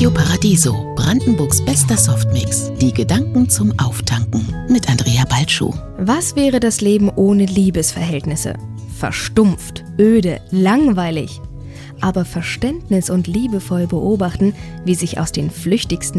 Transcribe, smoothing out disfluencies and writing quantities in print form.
Radio Paradiso, Brandenburgs bester Softmix. Die Gedanken zum Auftanken mit Andrea Balschuh. Was wäre das Leben ohne Liebesverhältnisse? Verstumpft, öde, langweilig. Aber Verständnis und liebevoll beobachten, wie sich aus den flüchtigsten